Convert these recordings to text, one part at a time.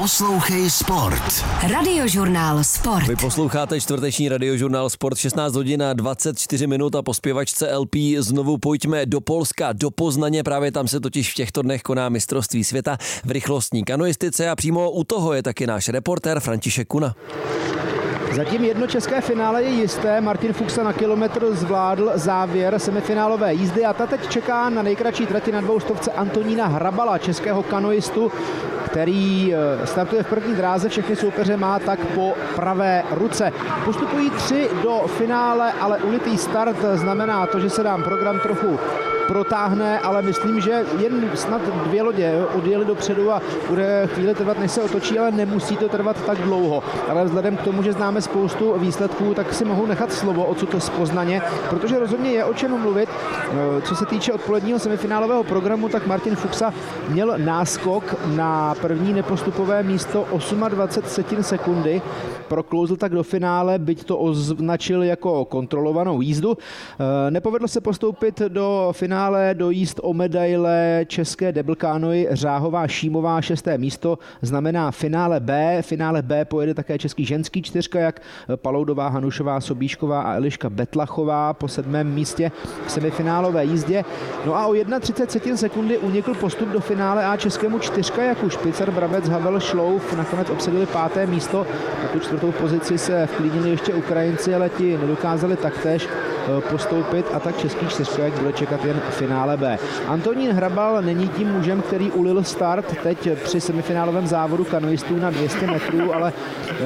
Poslouchej sport. Radiožurnál Sport. Vy posloucháte čtvrteční Radiožurnál Sport, 16 hodin a 24 minut a po zpěvačce LP znovu pojďme do Polska, do Poznaně, právě tam se totiž v těchto dnech koná mistrovství světa v rychlostní kanoistice a přímo u toho je taky náš reportér František Kuna. Zatím jedno české finále je jisté. Martin Fuchsa na kilometr zvládl závěr semifinálové jízdy a ta teď čeká na nejkratší trati na 200 Antonína Hrabala, českého kanoistu, který startuje v první dráze, všechny soupeře má tak po pravé ruce. Postupují 3 do finále, ale ulitý start znamená to, že se nám program trochu protáhne, ale myslím, že jen snad 2 lodě odjeli dopředu a bude chvíli trvat, než se otočí, ale nemusí to trvat tak dlouho. Ale vzhledem k tomu, že známe spoustu výsledků, tak si mohu nechat slovo odsud z Poznaně, protože rozhodně je o čem mluvit. Co se týče odpoledního semifinálového programu, tak Martin Fuchsa měl náskok na první nepostupové místo 28 sekundy. Proklouzl tak do finále, byť to označil jako kontrolovanou jízdu. Nepovedlo se postoupit do finále do jízd o medaile české double kánoji Řáhová Šímová 6. místo znamená finále B. Finále B pojede také český ženský čtyřkajak Paloudová, Hanušová, Sobíšková a Eliška Betlachová po 7. místě v semifinálové jízdě. No a o 31 sekundy unikl postup do finále A českému čtyřkajaku. Špicar, Brabec, Havel, Šlouf nakonec obsadili 5. místo. Na tu 4. pozici se vklínili ještě Ukrajinci, ale ti nedokázali taktéž postoupit a tak český čtyřkajak bude čekat jen finále B. Antonín Hrabal není tím mužem, který ulil start teď při semifinálovém závodu kanoistů na 200 metrů, ale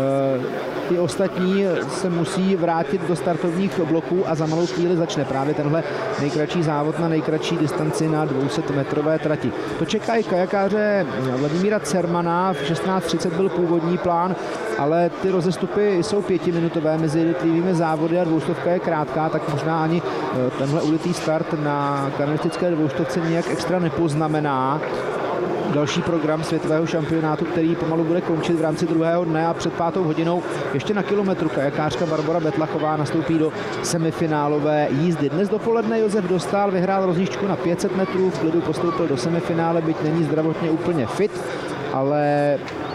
ty ostatní se musí vrátit do startovních bloků a za malou chvíli začne právě tenhle nejkratší závod na nejkratší distanci na 200-metrové trati. To čeká i kajakáře Vladimíra Cermana, v 16:30 byl původní plán, ale ty rozestupy jsou 5minutové mezi jednotlivými závody a 200 je krátká, tak možná ani tenhle ulitý start na kanoistické 200 nějak extra nepoznamená další program světového šampionátu, který pomalu bude končit v rámci druhého dne a před 5. hodinou ještě na kilometru kajakářka Barbora Betlachová nastoupí do semifinálové jízdy. Dnes dopoledne Josef Dostál vyhrál rozjížďku na 500 metrů, v klidu postoupil do semifinále, byť není zdravotně úplně fit, ale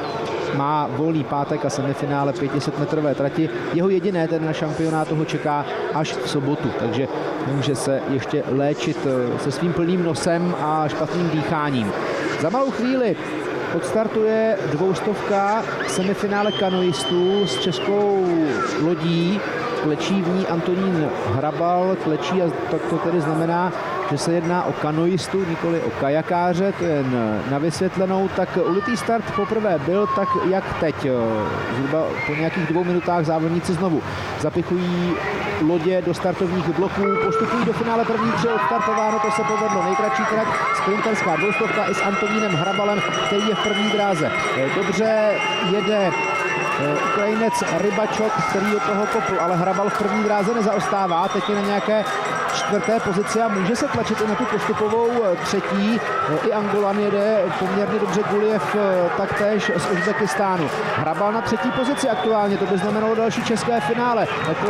má volný pátek a semifinále 500-metrové trati. Jeho jediné tedy na šampionátu ho čeká až v sobotu, takže může se ještě léčit se svým plným nosem a špatným dýcháním. Za malou chvíli odstartuje 200 semifinále kanoistů s českou lodí. Klečí v ní Antonín Hrabal, klečí a to tedy znamená, že se jedná o kanoistu, nikoli o kajakáře, to je na vysvětlenou. Tak ulitý start poprvé byl tak, jak teď. Zhruba po nějakých 2 minutách závodníci znovu zapichují lodě do startovních bloků, postupují do finále první 3 odstartováno, to se povedlo. Nejkratší trať, sprinterská 200 i s Antonínem Hrabalem, který je v první dráze. Dobře jede Ukrajinec Rybačok, který od toho kopl, ale Hrabal v první dráze nezaostává, teď je na nějaké 4. pozici a může se tlačit i na tu postupovou 3. I Angolan jede poměrně dobře, Guliev taktéž z Uzbekistánu. Hrabal na 3. pozici aktuálně, to by znamenalo další české finále.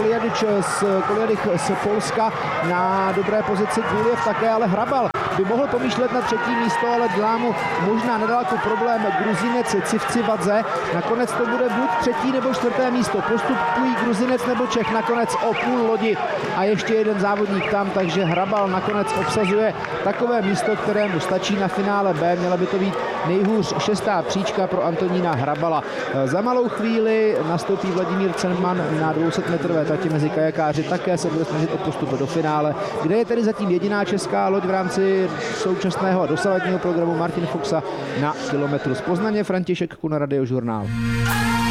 Koljadich z Polska na dobré pozici, Guliev také, ale Hrabal by mohl pomýšlet na 3. místo, ale dělá mu možná nedaleko problém Gruzinec Civcivadze. Nakonec to bude buď 3. nebo 4. místo. Postupují Gruzinec nebo Čech nakonec o půl lodi a ještě jeden závodník tam, takže Hrabal nakonec obsazuje takové místo, které mu stačí na finále B. Měla by to být nejhůř 6. příčka pro Antonína Hrabala. Za malou chvíli nastoupí Vladimír Cerman na 200-metrové trati mezi kajakáři, také se bude snažit o postup do finále, kde je tedy zatím jediná česká loď v rámci současného a dosavadního programu Martin Fuchsa na kilometru z Poznaně. František Kuna, Radiožurnál.